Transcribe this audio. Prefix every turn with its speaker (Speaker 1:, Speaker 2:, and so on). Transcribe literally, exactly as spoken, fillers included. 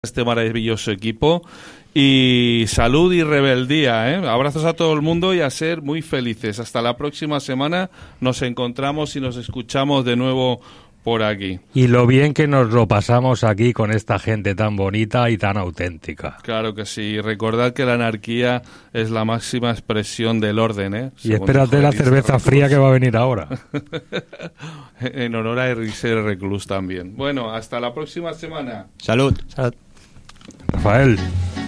Speaker 1: este maravilloso equipo. Y salud y rebeldía, ¿eh? Abrazos a todo el mundo y a ser muy felices. Hasta la próxima semana. Nos encontramos y nos escuchamos de nuevo por aquí.
Speaker 2: Y lo bien que nos lo pasamos aquí con esta gente tan bonita y tan auténtica.
Speaker 1: Claro que sí. Recordad que la anarquía es la máxima expresión del orden, ¿eh?
Speaker 2: Y espérate la cerveza fría que va a venir ahora.
Speaker 1: En honor a Riser Reclus también. Bueno, hasta la próxima semana.
Speaker 3: Salud.
Speaker 2: Rafael.